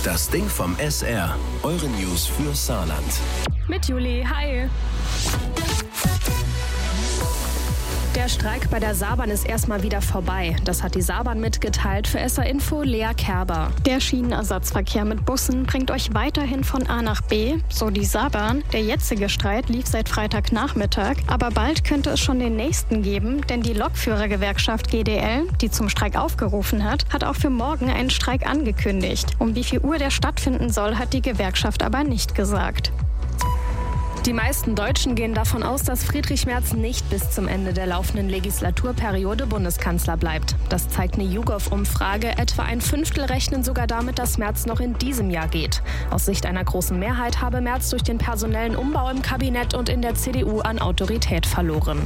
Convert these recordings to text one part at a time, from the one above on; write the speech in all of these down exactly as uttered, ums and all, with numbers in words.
Das Ding vom S R. Eure News für Saarland. Mit Juli, hi. Der Streik bei der Saarbahn ist erstmal wieder vorbei. Das hat die Saarbahn mitgeteilt. Für S R Info Lea Kerber. Der Schienenersatzverkehr mit Bussen bringt euch weiterhin von A nach B, so die Saarbahn. Der jetzige Streit lief seit Freitagnachmittag, aber bald könnte es schon den nächsten geben, denn die Lokführergewerkschaft G D L, die zum Streik aufgerufen hat, hat auch für morgen einen Streik angekündigt. Um wie viel Uhr der stattfinden soll, hat die Gewerkschaft aber nicht gesagt. Die meisten Deutschen gehen davon aus, dass Friedrich Merz nicht bis zum Ende der laufenden Legislaturperiode Bundeskanzler bleibt. Das zeigt eine YouGov-Umfrage. Etwa ein Fünftel rechnen sogar damit, dass Merz noch in diesem Jahr geht. Aus Sicht einer großen Mehrheit habe Merz durch den personellen Umbau im Kabinett und in der C D U an Autorität verloren.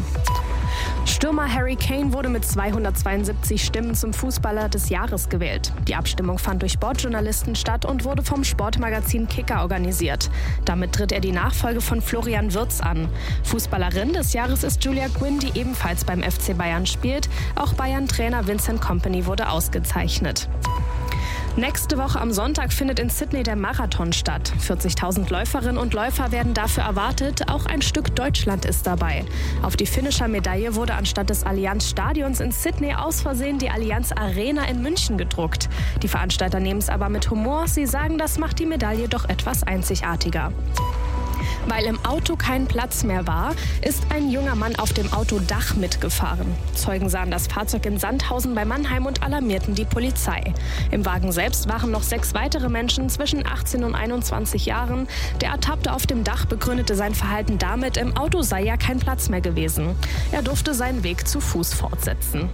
Stürmer Harry Kane wurde mit zweihundertzweiundsiebzig Stimmen zum Fußballer des Jahres gewählt. Die Abstimmung fand durch Sportjournalisten statt und wurde vom Sportmagazin Kicker organisiert. Damit tritt er die Nachfolge von Florian Wirtz an. Fußballerin des Jahres ist Julia Gwynn, die ebenfalls beim F C Bayern spielt. Auch Bayern-Trainer Vincent Kompany wurde ausgezeichnet. Nächste Woche am Sonntag findet in Sydney der Marathon statt. vierzigtausend Läuferinnen und Läufer werden dafür erwartet. Auch ein Stück Deutschland ist dabei. Auf die Finisher-Medaille wurde anstatt des Allianz-Stadions in Sydney aus Versehen die Allianz Arena in München gedruckt. Die Veranstalter nehmen es aber mit Humor. Sie sagen, das macht die Medaille doch etwas einzigartiger. Weil im Auto kein Platz mehr war, ist ein junger Mann auf dem Autodach mitgefahren. Zeugen sahen das Fahrzeug in Sandhausen bei Mannheim und alarmierten die Polizei. Im Wagen selbst waren noch sechs weitere Menschen zwischen achtzehn und einundzwanzig Jahren. Der Ertappte auf dem Dach begründete sein Verhalten damit, im Auto sei ja kein Platz mehr gewesen. Er durfte seinen Weg zu Fuß fortsetzen.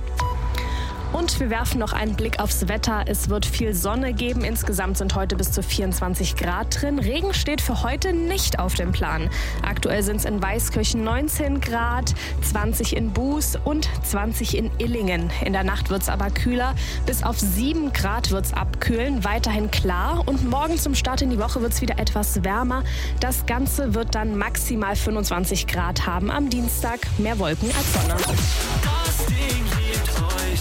Und wir werfen noch einen Blick aufs Wetter. Es wird viel Sonne geben. Insgesamt sind heute bis zu vierundzwanzig Grad drin. Regen steht für heute nicht auf dem Plan. Aktuell sind es in Weißkirchen neunzehn Grad, zwanzig in Buß und zwanzig in Illingen. In der Nacht wird es aber kühler. Bis auf sieben Grad wird es abkühlen. Weiterhin klar. Und morgen zum Start in die Woche wird es wieder etwas wärmer. Das Ganze wird dann maximal fünfundzwanzig Grad haben. Am Dienstag mehr Wolken als Sonne. Das Ding liebt euch.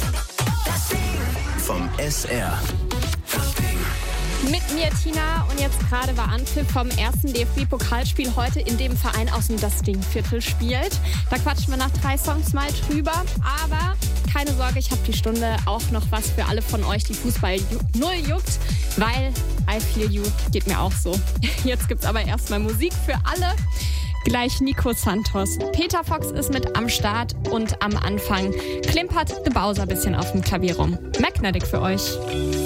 Vom S R. Das Ding. Mit mir Tina und jetzt gerade war Anpfiff vom ersten D F B-Pokalspiel heute, in dem Verein aus dem Das Ding-Viertel spielt. Da quatschen wir nach drei Songs mal drüber, aber keine Sorge, ich habe die Stunde auch noch was für alle von euch, die Fußball null juckt, weil I feel you geht mir auch so. Jetzt gibt's aber erstmal Musik für alle. Gleich Nico Santos. Peter Fox ist mit am Start und am Anfang klimpert The Bowser ein bisschen auf dem Klavier rum. Magnetic für euch.